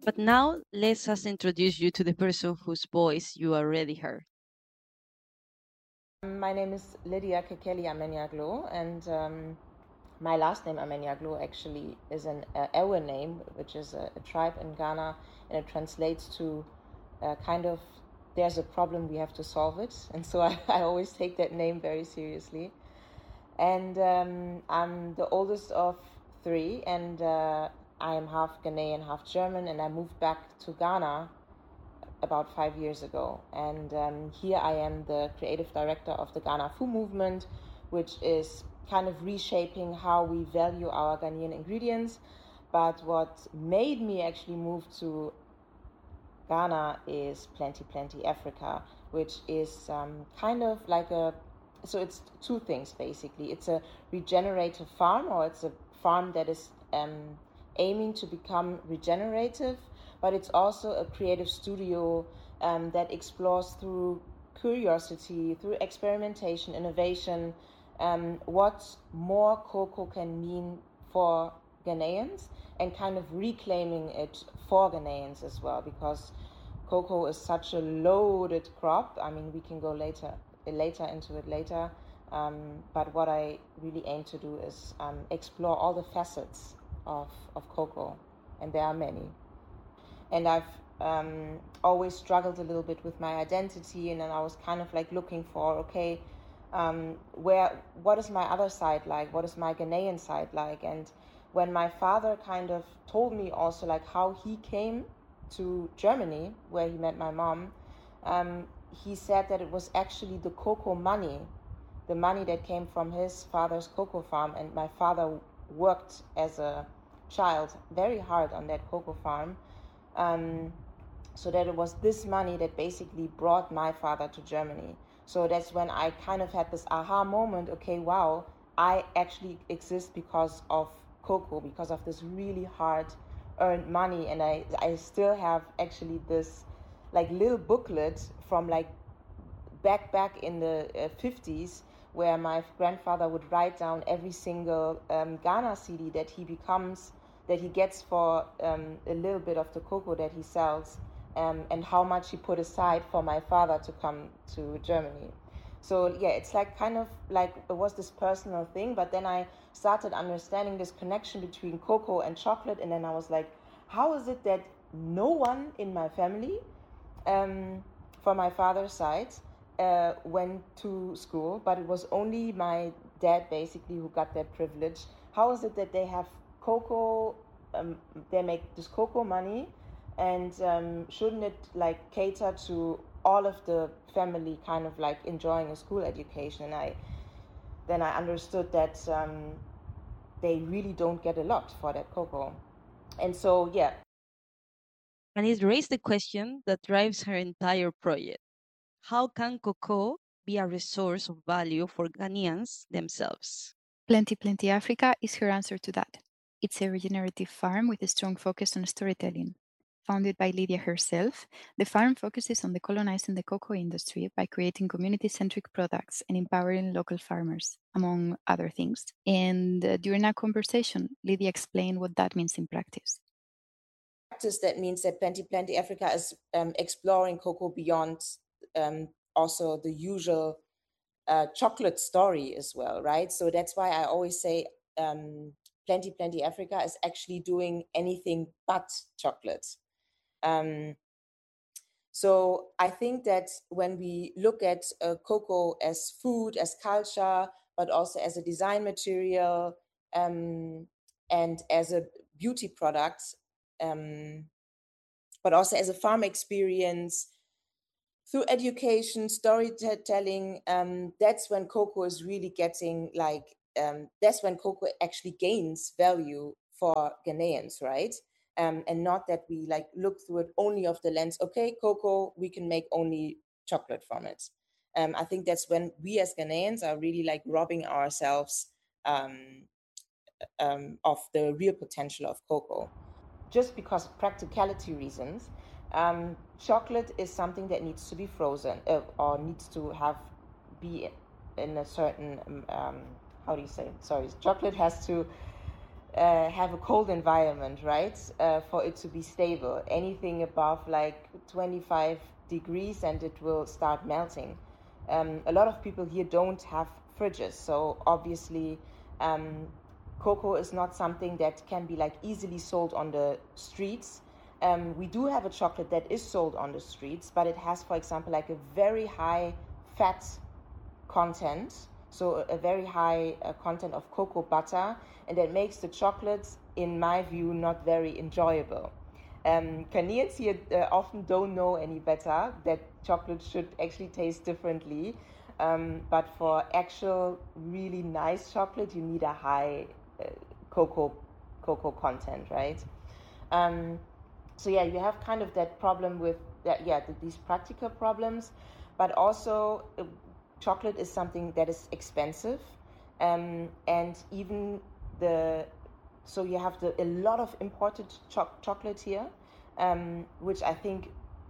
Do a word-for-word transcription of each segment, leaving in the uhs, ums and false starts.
But now let us introduce you to the person whose voice you already heard. My name is Lydia Kekeli Amenyaglo, and um, my last name Amenyaglo actually is an uh, Ewe name, which is a, a tribe in Ghana, and it translates to uh, kind of there's a problem, we have to solve it. And so I, I always take that name very seriously. And um, I'm the oldest of three, and uh, I am half Ghanaian, half German, and I moved back to Ghana about five years ago. And um, here I am the creative director of the Ghana Food Movement, which is kind of reshaping how we value our Ghanaian ingredients. But what made me actually move to Ghana is Plenty Plenty Africa, which is um, kind of like a, so it's two things basically. It's a regenerative farm, or it's a farm that is um, aiming to become regenerative, but it's also a creative studio um, that explores through curiosity, through experimentation, innovation, um, what more cocoa can mean for Ghanaians, and kind of reclaiming it for Ghanaians as well, because cocoa is such a loaded crop. I mean, we can go later later into it later, um, but what I really aim to do is um, explore all the facets of, of cocoa, and there are many. And I've um, always struggled a little bit with my identity, and then I was kind of like looking for, okay, um, where, what is my other side like? What is my Ghanaian side like? And when my father kind of told me also like how he came to Germany, where he met my mom, um, he said that it was actually the cocoa money, the money that came from his father's cocoa farm. And my father worked as a child very hard on that cocoa farm. Um, so that it was this money that basically brought my father to Germany. So that's when I kind of had this aha moment, okay, wow, I actually exist because of cocoa, because of this really hard earned money. And I, I still have actually this like little booklet from like back back in the uh, fifties, where my grandfather would write down every single um, Ghana C D that he becomes, that he gets for um, a little bit of the cocoa that he sells, um, and how much he put aside for my father to come to Germany. So yeah, it's like kind of like it was this personal thing, but then I started understanding this connection between cocoa and chocolate, and then I was like, how is it that no one in my family, um, from my father's side, uh, went to school, but it was only my dad basically who got that privilege? How is it that they have cocoa, um, they make this cocoa money, and um, shouldn't it like cater to all of the family kind of like enjoying a school education? And I then I understood that um, they really don't get a lot for that cocoa. And so yeah. And it raised the question that drives her entire project. How can cocoa be a resource of value for Ghanaians themselves? Plenty Plenty Africa is her answer to that. It's a regenerative farm with a strong focus on storytelling. Founded by Lydia herself, the farm focuses on decolonizing the cocoa industry by creating community-centric products and empowering local farmers, among other things. And uh, during our conversation, Lydia explained what that means in practice. Practice, that means that Plenty Plenty Africa is um, exploring cocoa beyond um, also the usual uh, chocolate story as well, right? So that's why I always say um, Plenty Plenty Africa is actually doing anything but chocolate. Um, so I think that when we look at uh, cocoa as food, as culture, but also as a design material, um, and as a beauty product, um, but also as a farm experience, through education, storytelling, um, that's when cocoa is really getting like, um, that's when cocoa actually gains value for Ghanaians, right? Um, and not that we like look through it only of the lens, okay, cocoa, we can make only chocolate from it. Um, I think that's when we as Ghanaians are really like robbing ourselves um, um, of the real potential of cocoa. Just because of practicality reasons, um, chocolate is something that needs to be frozen uh, or needs to have be in a certain um, how do you say? Sorry, chocolate has to uh, have a cold environment, right? Uh, for it to be stable. Anything above like twenty-five degrees and it will start melting. Um, a lot of people here don't have fridges, so obviously um, cocoa is not something that can be like easily sold on the streets. Um, we do have a chocolate that is sold on the streets, but it has, for example, like a very high fat content, so a very high uh, content of cocoa butter, and that makes the chocolates, in my view, not very enjoyable. Um, Ghanaians here uh, often don't know any better that chocolate should actually taste differently, um, but for actual really nice chocolate, you need a high uh, cocoa cocoa content, right? Um, so yeah, you have kind of that problem with that, yeah, these practical problems, but also uh, chocolate is something that is expensive, um, and even the so you have the, a lot of imported cho- chocolate here, um, which I think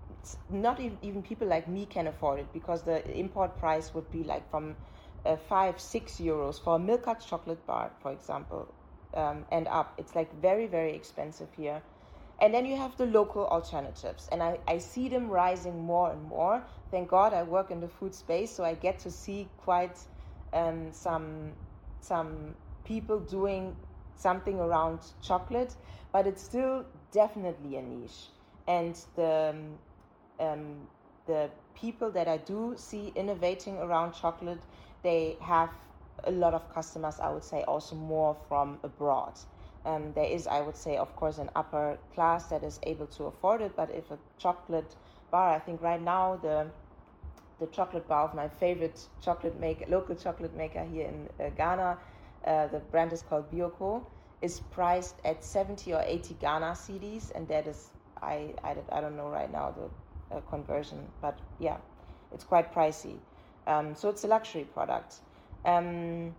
not even, even people like me can afford it, because the import price would be like from uh, five six euros for a Milka chocolate bar, for example, um, and up. It's like very very expensive here. And then you have the local alternatives, and I, I see them rising more and more. Thank God I work in the food space, so I get to see quite um, some some people doing something around chocolate, but it's still definitely a niche. And the um, the people that I do see innovating around chocolate, they have a lot of customers, I would say, also more from abroad. Um, there is, I would say, of course, an upper class that is able to afford it, but if a chocolate bar, I think right now the the chocolate bar of my favorite chocolate maker, local chocolate maker here in uh, Ghana, uh, the brand is called Bioko, is priced at seventy or eighty Ghana cedis, and that is, I, I, I don't know right now the uh, conversion, but yeah, it's quite pricey. Um, so it's a luxury product. Um,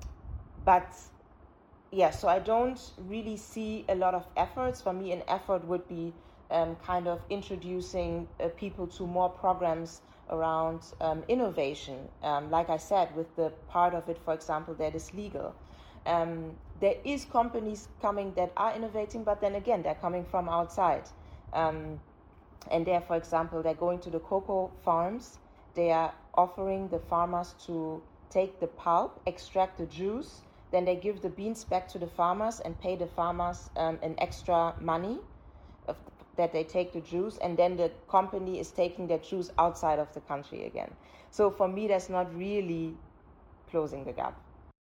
but yeah, so I don't really see a lot of efforts. For me, an effort would be um, kind of introducing uh, people to more programs around um, innovation. Um, like I said, with the part of it, for example, that is legal. Um, there is companies coming that are innovating, but then again, they're coming from outside. Um, and they're, for example, they're going to the cocoa farms. They are offering the farmers to take the pulp, extract the juice, then they give the beans back to the farmers and pay the farmers um, an extra money of the, that they take the juice, and then the company is taking that juice outside of the country again. So for me, that's not really closing the gap.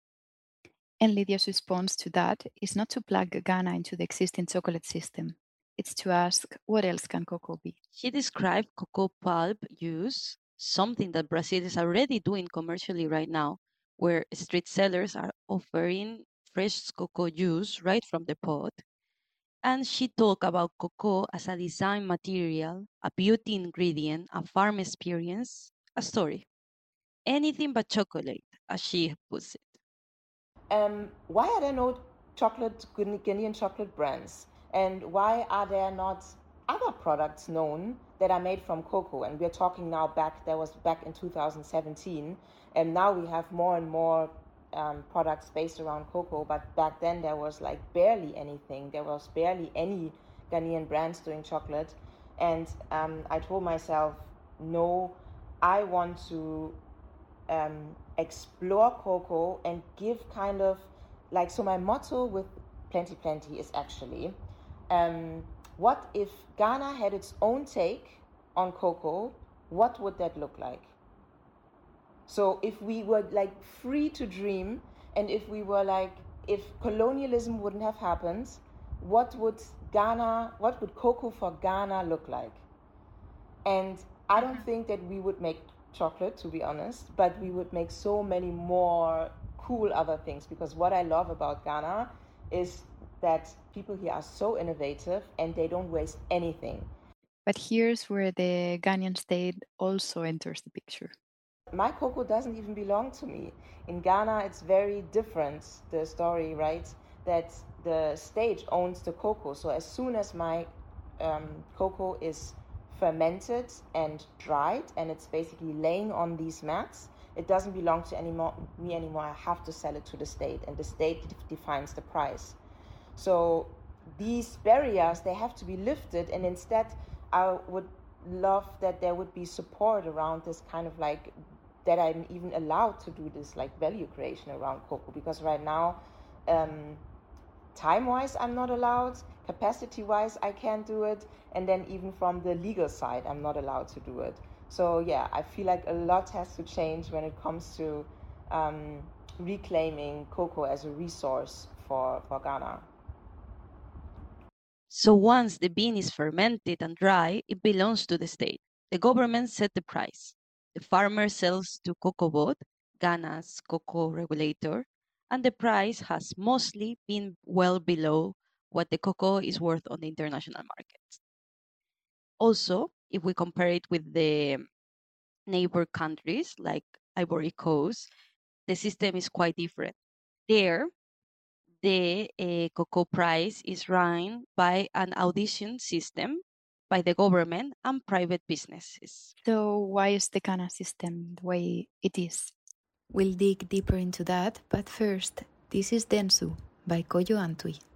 And Lydia's response to that is not to plug Ghana into the existing chocolate system. It's to ask, what else can cocoa be? She described cocoa pulp use, something that Brazil is already doing commercially right now, where street sellers are offering fresh cocoa juice right from the pod. And she talked about cocoa as a design material, a beauty ingredient, a farm experience, a story. Anything but chocolate, as she puts it. Um, why are there no chocolate Ghanaian chocolate brands, and why are there not other products known that are made from cocoa? And we're talking now back, that was back in two thousand seventeen, and now we have more and more um, products based around cocoa, but back then there was like barely anything. There was barely any Ghanaian brands doing chocolate, and um, I told myself, no, I want to um, explore cocoa and give kind of like, so my motto with Plenty Plenty is actually, um, what if Ghana had its own take on cocoa? What would that look like? So if we were like free to dream, and if we were like, if colonialism wouldn't have happened, what would Ghana, what would cocoa for Ghana look like? And I don't think that we would make chocolate, to be honest, but we would make so many more cool other things, because what I love about Ghana is that people here are so innovative and they don't waste anything. But here's where the Ghanaian state also enters the picture. My cocoa doesn't even belong to me. In Ghana, it's very different, the story, right? That the state owns the cocoa. So as soon as my um, cocoa is fermented and dried, and it's basically laying on these mats, it doesn't belong to anymore, me anymore. I have to sell it to the state, and the state defines the price. So these barriers, they have to be lifted, and instead I would love that there would be support around this kind of like, that I'm even allowed to do this like value creation around cocoa, because right now um, time-wise I'm not allowed, capacity-wise I can't do it, and then even from the legal side I'm not allowed to do it. So yeah, I feel like a lot has to change when it comes to um, reclaiming cocoa as a resource for, for Ghana. So once the bean is fermented and dry, it belongs to the state. The government set the price. The farmer sells to COCOBOD, Ghana's cocoa regulator, and the price has mostly been well below what the cocoa is worth on the international market. Also, if we compare it with the neighbor countries like Ivory Coast, the system is quite different. There, the uh, cocoa price is run by an audition system by the government and private businesses. So why is the Ghana system the way it is? We'll dig deeper into that, but first, this is Densu by Koyo and Tui.